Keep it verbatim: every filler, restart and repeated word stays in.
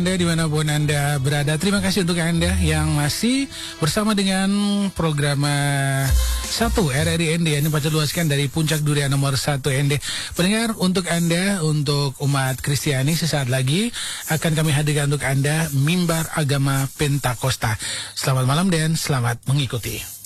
Anda dimanapun Anda berada, terima kasih untuk Anda yang masih bersama dengan program satu R R I N D yang diluaskan dari Puncak Durian nomor satu N D. Pendengar, untuk Anda, untuk umat Kristiani, sesaat lagi akan kami hadirkan untuk Anda Mimbar Agama Pentakosta. Selamat malam dan selamat mengikuti.